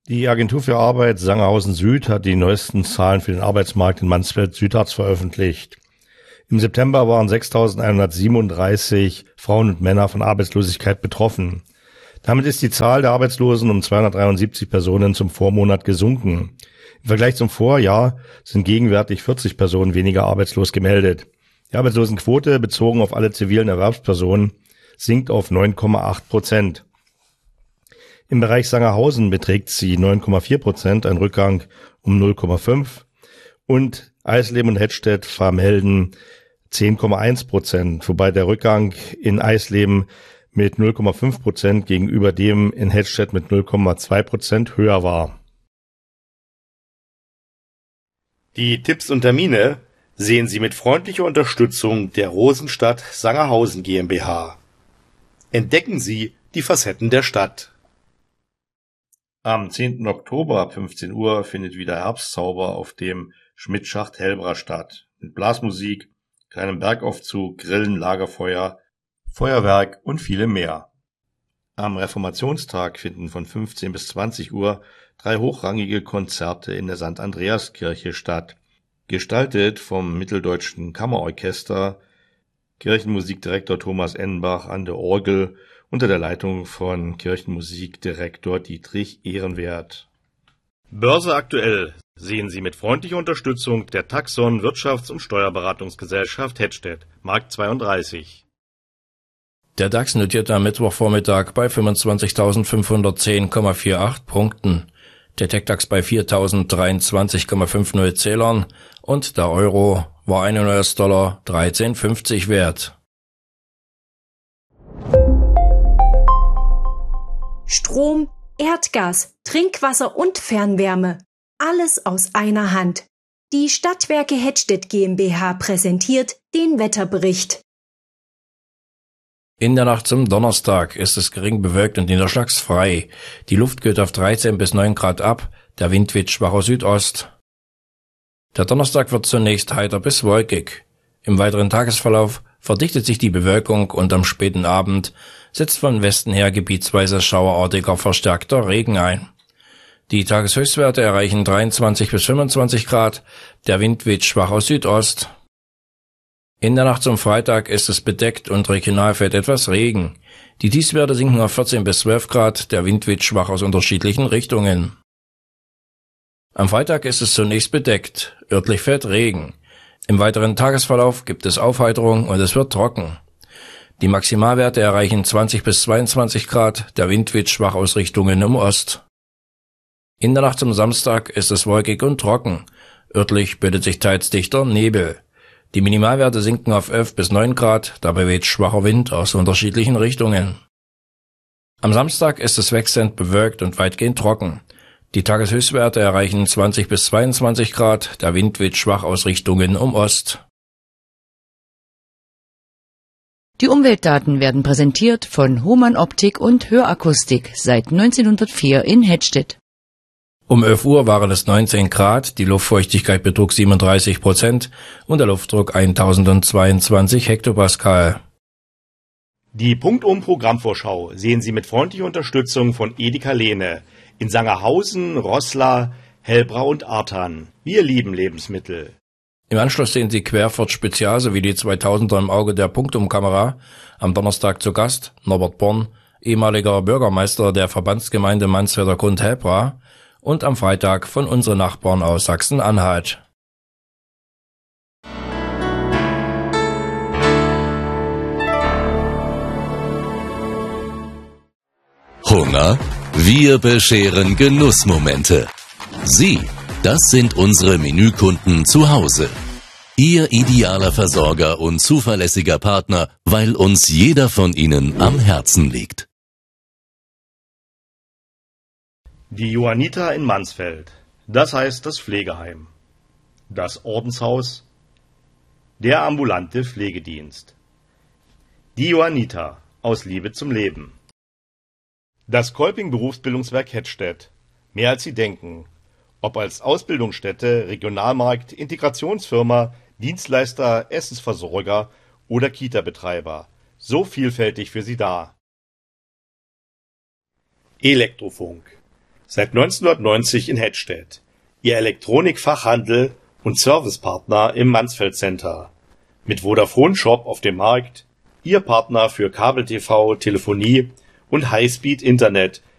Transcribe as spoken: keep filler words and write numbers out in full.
Die Agentur für Arbeit Sangerhausen Süd hat die neuesten Zahlen für den Arbeitsmarkt in Mansfeld-Südharz veröffentlicht. Im September waren sechstausendeinhundertsiebenunddreißig Frauen und Männer von Arbeitslosigkeit betroffen. Damit ist die Zahl der Arbeitslosen um zweihundertdreiundsiebzig Personen zum Vormonat gesunken. Im Vergleich zum Vorjahr sind gegenwärtig vierzig Personen weniger arbeitslos gemeldet. Die Arbeitslosenquote bezogen auf alle zivilen Erwerbspersonen sinkt auf neun Komma acht Prozent. Im Bereich Sangerhausen beträgt sie neun Komma vier Prozent, ein Rückgang um null Komma fünf. Und Eisleben und Hettstedt vermelden zehn Komma eins Prozent, wobei der Rückgang in Eisleben mit null Komma fünf Prozent gegenüber dem in Hettstedt mit null Komma zwei Prozent höher war. Die Tipps und Termine sehen Sie mit freundlicher Unterstützung der Rosenstadt Sangerhausen GmbH. Entdecken Sie die Facetten der Stadt. Am zehnten Oktober ab fünfzehn Uhr findet wieder Herbstzauber auf dem Schmidt-Schacht Hellbra statt. Mit Blasmusik, kleinem Bergaufzug, Grillen, Lagerfeuer, Feuerwerk und vielem mehr. Am Reformationstag finden von fünfzehn bis zwanzig Uhr drei hochrangige Konzerte in der Sankt Andreaskirche statt. Gestaltet vom Mitteldeutschen Kammerorchester, Kirchenmusikdirektor Thomas Ennbach an der Orgel unter der Leitung von Kirchenmusikdirektor Dietrich Ehrenwert. Börse aktuell sehen Sie mit freundlicher Unterstützung der Taxon Wirtschafts- und Steuerberatungsgesellschaft Hettstedt, Markt zweiunddreißig. Der DAX notiert am Mittwochvormittag bei fünfundzwanzigtausendfünfhundertzehn Komma achtundvierzig Punkten, der TechDAX bei viertausenddreiundzwanzig Komma fünfzig Zählern und der Euro war ein U S-Dollar dreizehn Komma fünfzig wert. Strom, Erdgas, Trinkwasser und Fernwärme. Alles aus einer Hand. Die Stadtwerke Hettstedt GmbH präsentiert den Wetterbericht. In der Nacht zum Donnerstag ist es gering bewölkt und niederschlagsfrei. Die Luft kühlt auf dreizehn bis neun Grad ab, der Wind weht schwach aus Südost. Der Donnerstag wird zunächst heiter bis wolkig. Im weiteren Tagesverlauf verdichtet sich die Bewölkung und am späten Abend setzt von Westen her gebietsweise schauerartiger verstärkter Regen ein. Die Tageshöchstwerte erreichen dreiundzwanzig bis fünfundzwanzig Grad, der Wind weht schwach aus Südost. In der Nacht zum Freitag ist es bedeckt und regional fällt etwas Regen. Die Tiefstwerte sinken auf vierzehn bis zwölf Grad, der Wind weht schwach aus unterschiedlichen Richtungen. Am Freitag ist es zunächst bedeckt, örtlich fällt Regen. Im weiteren Tagesverlauf gibt es Aufheiterung und es wird trocken. Die Maximalwerte erreichen zwanzig bis zweiundzwanzig Grad, der Wind weht schwach aus Richtungen im Ost. In der Nacht zum Samstag ist es wolkig und trocken. Örtlich bildet sich teils dichter Nebel. Die Minimalwerte sinken auf elf bis neun Grad, dabei weht schwacher Wind aus unterschiedlichen Richtungen. Am Samstag ist es wechselnd bewölkt und weitgehend trocken. Die Tageshöchstwerte erreichen zwanzig bis zweiundzwanzig Grad, der Wind weht schwach aus Richtungen um Ost. Die Umweltdaten werden präsentiert von Hohmann Optik und Hörakustik seit neunzehnhundertvier in Hettstedt. Um elf Uhr waren es neunzehn Grad, die Luftfeuchtigkeit betrug siebenunddreißig Prozent und der Luftdruck eintausendzweiundzwanzig Hektopascal. Die Punktum-Programmvorschau sehen Sie mit freundlicher Unterstützung von Edeka Lehne in Sangerhausen, Roßla, Hellbra und Artern. Wir lieben Lebensmittel. Im Anschluss sehen Sie Querfurt Spezial sowie die zweitausender im Auge der Punktumkamera. Am Donnerstag zu Gast Norbert Born, ehemaliger Bürgermeister der Verbandsgemeinde Mansfelder Grund-Hellbra, und am Freitag von unseren Nachbarn aus Sachsen-Anhalt. Hunger? Wir bescheren Genussmomente. Sie, das sind unsere Menükunden zu Hause. Ihr idealer Versorger und zuverlässiger Partner, weil uns jeder von ihnen am Herzen liegt. Die Johanniter in Mansfeld, das heißt das Pflegeheim, das Ordenshaus, der ambulante Pflegedienst. Die Johanniter, aus Liebe zum Leben. Das Kolping Berufsbildungswerk Hettstedt, mehr als Sie denken. Ob als Ausbildungsstätte, Regionalmarkt, Integrationsfirma, Dienstleister, Essensversorger oder Kita-Betreiber. So vielfältig für Sie da. Elektrofunk. Seit neunzehnhundertneunzig in Hettstedt. Ihr Elektronikfachhandel und Servicepartner im Mansfeld Center. Mit Vodafone Shop auf dem Markt. Ihr Partner für Kabel-T V, Telefonie und Highspeed-Internet